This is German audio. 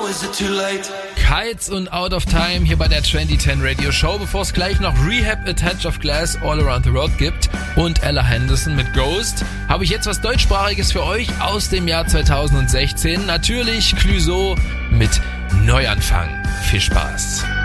is it too late? Kites und Out of Time hier bei der 2010 Radio Show, bevor es gleich noch Rehab, A Touch of Glass, All Around the World gibt und Ella Henderson mit Ghost, habe ich jetzt was Deutschsprachiges für euch aus dem Jahr 2016. Natürlich Clouseau mit Neuanfang. Viel Spaß.